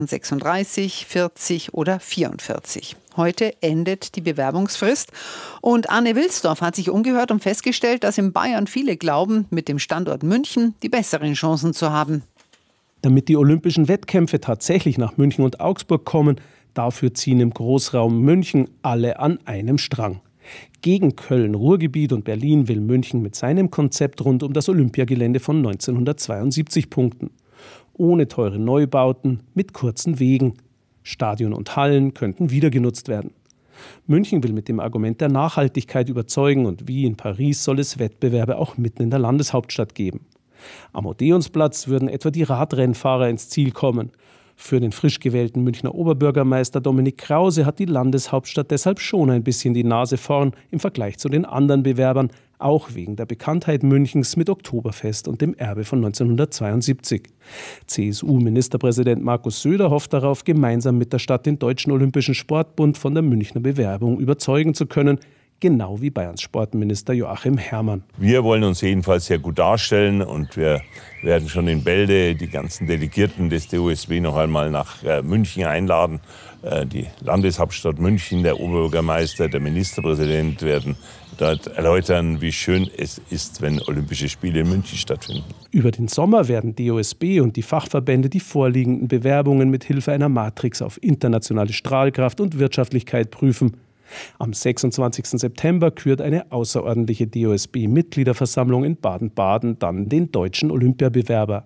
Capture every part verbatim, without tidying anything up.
sechsunddreißig, vierzig oder vierundvierzig. Heute endet die Bewerbungsfrist und Anne Wilsdorf hat sich umgehört und festgestellt, dass in Bayern viele glauben, mit dem Standort München die besseren Chancen zu haben. Damit die olympischen Wettkämpfe tatsächlich nach München und Augsburg kommen, dafür ziehen im Großraum München alle an einem Strang. Gegen Köln, Ruhrgebiet und Berlin will München mit seinem Konzept rund um das Olympiagelände von neunzehnhundertzweiundsiebzig punkten. Ohne teure Neubauten, mit kurzen Wegen. Stadion und Hallen könnten wieder genutzt werden. München will mit dem Argument der Nachhaltigkeit überzeugen und wie in Paris soll es Wettbewerbe auch mitten in der Landeshauptstadt geben. Am Odeonsplatz würden etwa die Radrennfahrer ins Ziel kommen. Für den frisch gewählten Münchner Oberbürgermeister Dominik Krause hat die Landeshauptstadt deshalb schon ein bisschen die Nase vorn im Vergleich zu den anderen Bewerbern, auch wegen der Bekanntheit Münchens mit Oktoberfest und dem Erbe von neunzehnhundertzweiundsiebzig. C S U-Ministerpräsident Markus Söder hofft darauf, gemeinsam mit der Stadt den Deutschen Olympischen Sportbund von der Münchner Bewerbung überzeugen zu können, genau wie Bayerns Sportminister Joachim Herrmann. Wir wollen uns jedenfalls sehr gut darstellen und wir werden schon in Bälde die ganzen Delegierten des D O S B noch einmal nach äh, München einladen. Äh, die Landeshauptstadt München, der Oberbürgermeister, der Ministerpräsident werden dort erläutern, wie schön es ist, wenn Olympische Spiele in München stattfinden. Über den Sommer werden D O S B und die Fachverbände die vorliegenden Bewerbungen mit Hilfe einer Matrix auf internationale Strahlkraft und Wirtschaftlichkeit prüfen. Am sechsundzwanzigsten September kürt eine außerordentliche D O S B-Mitgliederversammlung in Baden-Baden dann den deutschen Olympiabewerber.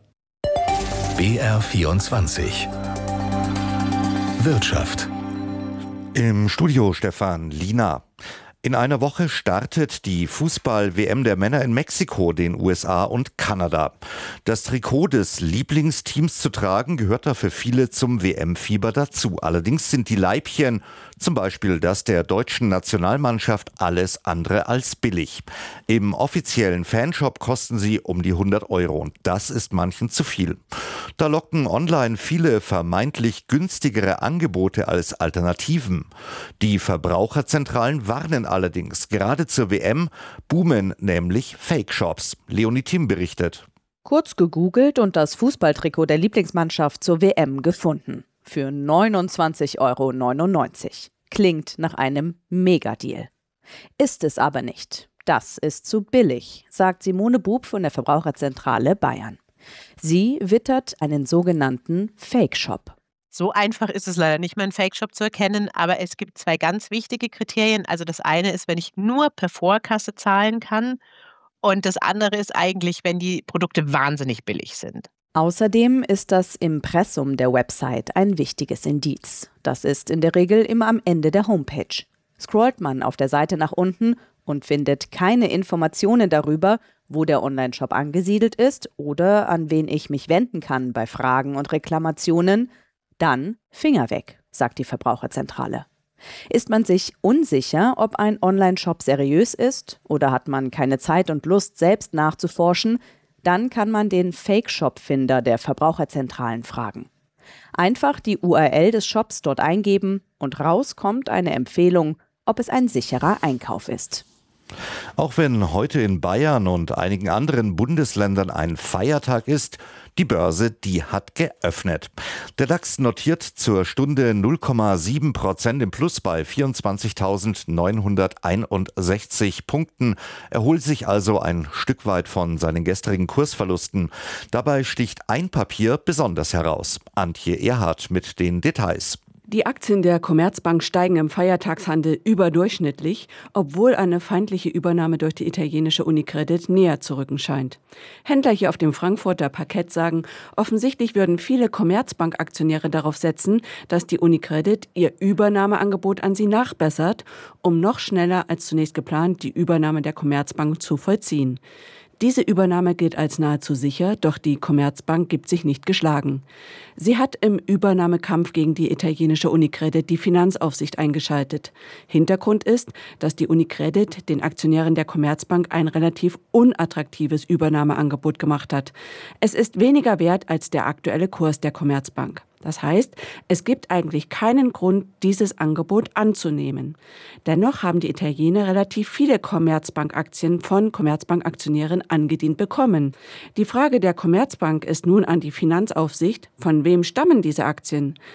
B R vierundzwanzig Wirtschaft. Im Studio Stefan Lina. In einer Woche startet die Fußball-W M der Männer in Mexiko, den U S A und Kanada. Das Trikot des Lieblingsteams zu tragen, gehört da für viele zum W M-Fieber dazu. Allerdings sind die Leibchen, zum Beispiel das der deutschen Nationalmannschaft, alles andere als billig. Im offiziellen Fanshop kosten sie um die hundert Euro und das ist manchen zu viel. Da locken online viele vermeintlich günstigere Angebote als Alternativen. Die Verbraucherzentralen warnen allerdings, gerade zur W M boomen nämlich Fake-Shops. Leonie Thiem berichtet. Kurz gegoogelt und das Fußballtrikot der Lieblingsmannschaft zur W M gefunden. Für neunundzwanzig Euro neunundneunzig. Klingt nach einem Megadeal. Ist es aber nicht. Das ist zu billig, sagt Simone Bub von der Verbraucherzentrale Bayern. Sie wittert einen sogenannten Fake-Shop. So einfach ist es leider nicht mehr, einen Fake-Shop zu erkennen, aber es gibt zwei ganz wichtige Kriterien. Also das eine ist, wenn ich nur per Vorkasse zahlen kann und das andere ist eigentlich, wenn die Produkte wahnsinnig billig sind. Außerdem ist das Impressum der Website ein wichtiges Indiz. Das ist in der Regel immer am Ende der Homepage. Scrollt man auf der Seite nach unten und findet keine Informationen darüber, wo der Onlineshop angesiedelt ist oder an wen ich mich wenden kann bei Fragen und Reklamationen, dann Finger weg, sagt die Verbraucherzentrale. Ist man sich unsicher, ob ein Onlineshop seriös ist oder hat man keine Zeit und Lust, selbst nachzuforschen, dann kann man den Fake-Shop-Finder der Verbraucherzentralen fragen. Einfach die U R L des Shops dort eingeben und raus kommt eine Empfehlung, ob es ein sicherer Einkauf ist. Auch wenn heute in Bayern und einigen anderen Bundesländern ein Feiertag ist, die Börse, die hat geöffnet. Der DAX notiert zur Stunde null Komma sieben Prozent im Plus bei vierundzwanzigtausendneunhunderteinundsechzig Punkten, erholt sich also ein Stück weit von seinen gestrigen Kursverlusten. Dabei sticht ein Papier besonders heraus. Antje Erhardt mit den Details. Die Aktien der Commerzbank steigen im Feiertagshandel überdurchschnittlich, obwohl eine feindliche Übernahme durch die italienische Unicredit näher zu rücken scheint. Händler hier auf dem Frankfurter Parkett sagen, offensichtlich würden viele Commerzbank-Aktionäre darauf setzen, dass die Unicredit ihr Übernahmeangebot an sie nachbessert, um noch schneller als zunächst geplant die Übernahme der Commerzbank zu vollziehen. Diese Übernahme gilt als nahezu sicher, doch die Commerzbank gibt sich nicht geschlagen. Sie hat im Übernahmekampf gegen die italienische Unicredit die Finanzaufsicht eingeschaltet. Hintergrund ist, dass die Unicredit den Aktionären der Commerzbank ein relativ unattraktives Übernahmeangebot gemacht hat. Es ist weniger wert als der aktuelle Kurs der Commerzbank. Das heißt, es gibt eigentlich keinen Grund, dieses Angebot anzunehmen. Dennoch haben die Italiener relativ viele Commerzbank-Aktien von Commerzbank-Aktionären angedient bekommen. Die Frage der Commerzbank ist nun an die Finanzaufsicht, von wem stammen diese Aktien?